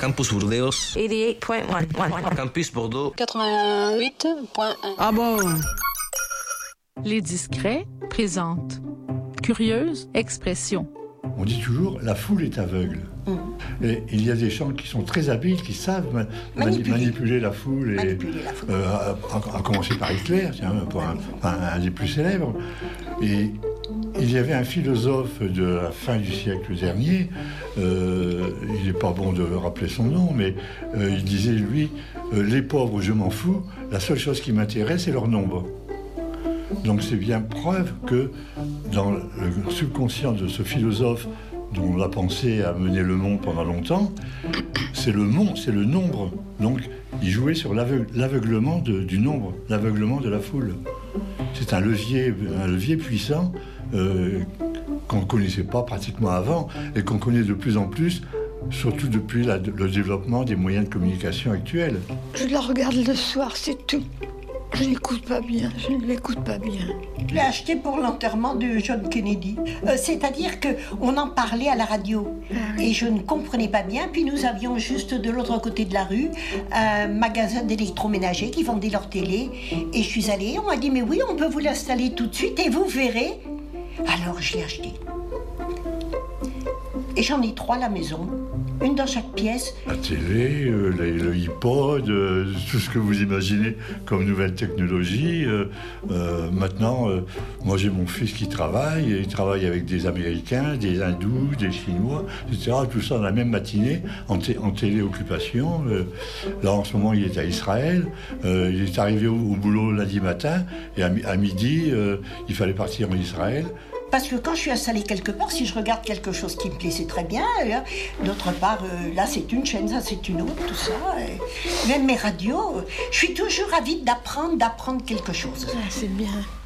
Campus Burdeos 88.1. Campus Bordeaux 88.1. Ah bon? Les Discrets présentent Curieuse expression. On dit toujours la foule est aveugle. Et il y a des gens qui sont très habiles, qui savent manipuler la foule. À commencer par Hitler, un des plus célèbres. Et il y avait un philosophe de la fin du siècle dernier, il n'est pas bon de rappeler son nom, mais il disait, lui, les pauvres, je m'en fous, la seule chose qui m'intéresse, c'est leur nombre. Donc c'est bien preuve que dans le subconscient de ce philosophe dont la pensée a mené le monde pendant longtemps, c'est le nombre. Donc il jouait sur l'aveuglement du nombre, l'aveuglement de la foule. C'est un levier puissant qu'on ne connaissait pas pratiquement avant et qu'on connaît de plus en plus, surtout depuis le développement des moyens de communication actuels. Je la regarde le soir, c'est tout. Je ne l'écoute pas bien. Je l'ai acheté pour l'enterrement de John Kennedy. C'est-à-dire qu'on en parlait à la radio. Et je ne comprenais pas bien. Puis nous avions juste de l'autre côté de la rue un magasin d'électroménager qui vendait leur télé. Et je suis allée, on m'a dit, mais oui, on peut vous l'installer tout de suite et vous verrez. Alors je l'ai acheté. Et j'en ai 3 à la maison. Une dans chaque pièce. La télé, le iPod, tout ce que vous imaginez comme nouvelle technologie. Maintenant, moi j'ai mon fils qui travaille, et il travaille avec des Américains, des Hindous, des Chinois, etc. Tout ça dans la même matinée, en téléoccupation. Là en ce moment il est à Israël. Il est arrivé au boulot lundi matin, et à midi, il fallait partir en Israël. Parce que quand je suis installée quelque part, si je regarde quelque chose qui me plaît, c'est très bien. D'autre part, là, c'est une chaîne, ça, c'est une autre, tout ça. Même mes radios, je suis toujours ravie d'apprendre quelque chose. Ah, c'est bien.